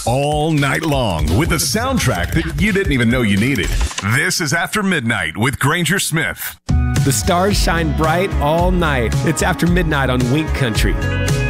all night long with a soundtrack that you didn't even know you needed. This is After Midnight with Granger Smith. The stars shine bright all night. It's After Midnight on Wink Country.